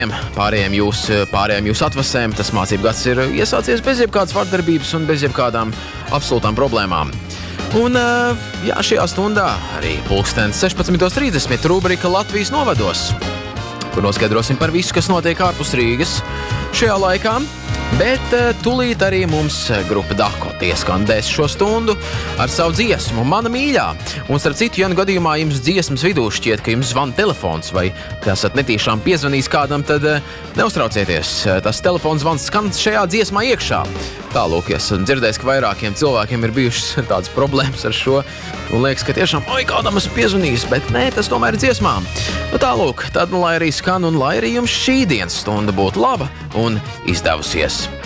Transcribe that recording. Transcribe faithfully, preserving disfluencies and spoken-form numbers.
Pārējiem jūs, pārējiem jūs atvasēm, tas mācību gads ir iesācies bez jebkādas vardarbības un bez jebkādām absolūtām problēmām. Un, jā, šajā stundā arī pulkstens sešpadsmit trīsdesmit rubrika Latvijas novados, kur noskaidrosim par visu, kas notiek ārpus Rīgas šajā laikā. Bet tūlīt arī mums grupa Dakota ieskandēs šo stundu ar savu dziesmu Mana mīļā. Un starp citu, ja nu gadījumā jums dziesmas vidū šķiet, ka jums zvana telefons vai ka esat netīšām piezvanījis kādam, tad neuztraucieties. Tas telefons zvans skan šajā dziesmā iekšā. Tālūk, es esmu dzirdējis, ka vairākiem cilvēkiem ir bijušas tādas problēmas ar šo. Un liekas, ka tiešām, oi, kādam esmu piezvanījis, bet nē, tas tomēr ir dziesmā. Nu tālūk, tad nu lai arī skan un lai arī jums šī dienas stunda būtu laba un izdevusies.